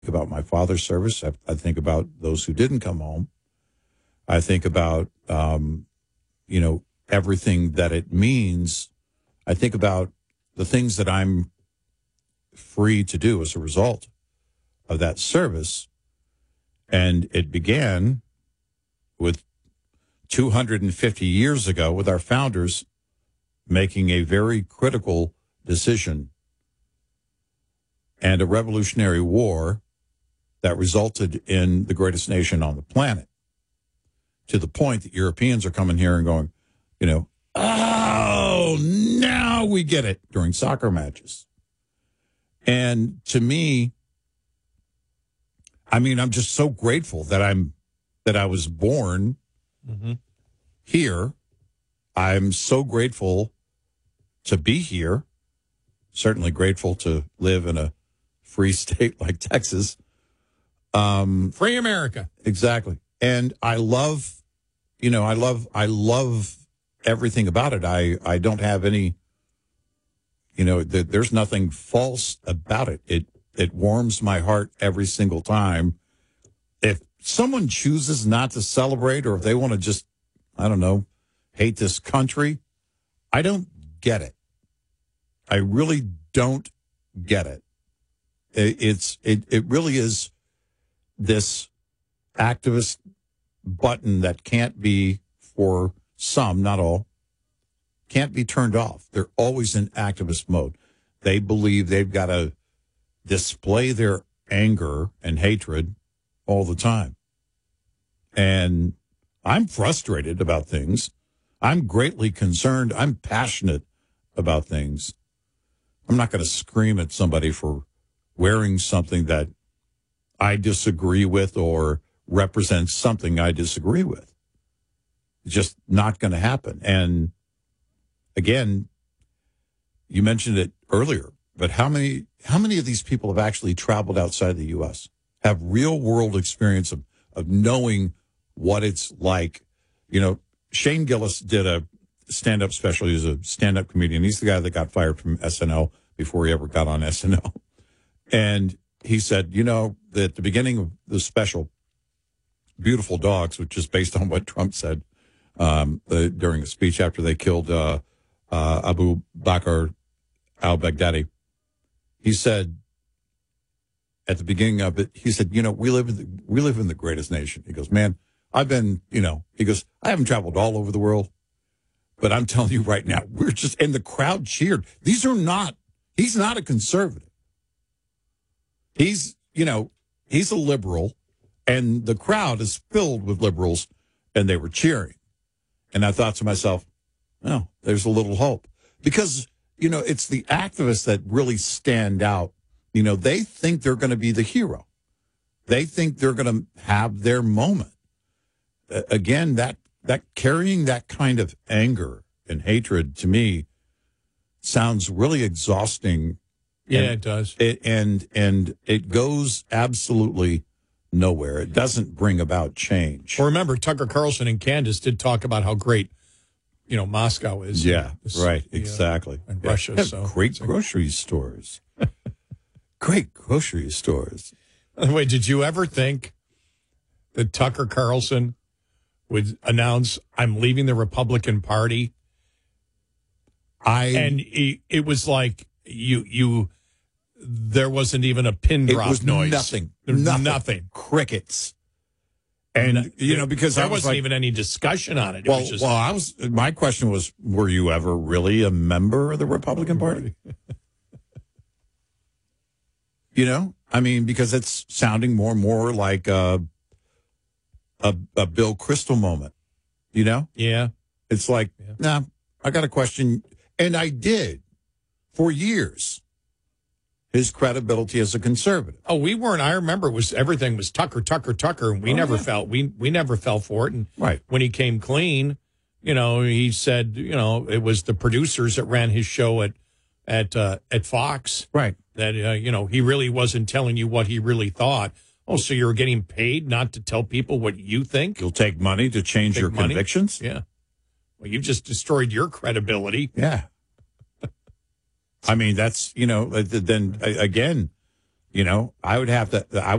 about my father's service. I think about those who didn't come home. I think about, everything that it means. I think about the things that I'm free to do as a result of that service. And it began with 250 years ago with our founders making a very critical decision and a revolutionary war that resulted in the greatest nation on the planet, to the point that Europeans are coming here and going, oh, now we get it, during soccer matches. And to me, I'm just so grateful that I was born here. I'm so grateful to be here. Certainly grateful to live in a free state like Texas. Free America. Exactly. And I love everything about it. I don't have any, there's nothing false about it. It warms my heart every single time. If someone chooses not to celebrate, or if they want to just, hate this country, I don't get it. I really don't get it. It really is this activist button that can't be, for some, not all, can't be turned off. They're always in activist mode. They believe they've got to display their anger and hatred all the time. And I'm frustrated about things. I'm greatly concerned. I'm passionate about things. I'm not going to scream at somebody for wearing something that I disagree with or represents something I disagree with. It's just not going to happen. And again, you mentioned it earlier, but how many of these people have actually traveled outside the U.S., have real world experience of knowing what it's like? Shane Gillis did a stand-up special. He's a stand-up comedian. He's the guy that got fired from SNL before he ever got on SNL. And he said, at the beginning of the special, Beautiful Dogs, which is based on what Trump said during a speech after they killed Abu Bakr al-Baghdadi. He said, at the beginning of it, he said, we live in the greatest nation. He goes, man, I haven't traveled all over the world, but I'm telling you right now, and the crowd cheered. He's not a conservative. He's a liberal, and the crowd is filled with liberals, and they were cheering. And I thought to myself, oh, there's a little hope. Because, it's the activists that really stand out. They think they're going to be the hero. They think they're going to have their moment. Again, that carrying that kind of anger and hatred, to me, sounds really exhausting. Yeah, it does. And it goes absolutely nowhere. It doesn't bring about change. Well, remember, Tucker Carlson and Candace did talk about how great, Moscow is. Yeah, right, exactly. And Russia. Yeah, so great grocery stores. Great grocery stores. By the way, did you ever think that Tucker Carlson would announce, I'm leaving the Republican Party? It was like there wasn't even a pin drop noise. Nothing. Crickets. And, because there wasn't even any discussion on it. My question was, were you ever really a member of the Republican Party? Because it's sounding more and more like a Bill Kristol moment, Yeah. It's like, nah, I got a question. And I did for years. His credibility as a conservative. Oh, we weren't. I remember everything was Tucker, and we never fell. We never fell for it. And right. When he came clean, he said, it was the producers that ran his show at Fox. Right. That he really wasn't telling you what he really thought. Oh, so you're getting paid not to tell people what you think? You'll take money to change your convictions? Yeah. Well, you've just destroyed your credibility. Yeah. That's, then again, You know, I would have to. I